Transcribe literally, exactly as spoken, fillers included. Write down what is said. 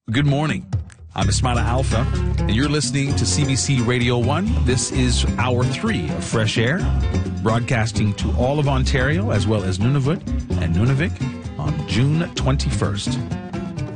Good morning. I'm Ismaila Alfa, and you're listening to C B C Radio one. This is Hour three of Fresh Air, broadcasting to all of Ontario, as well as Nunavut and Nunavik on June twenty-first.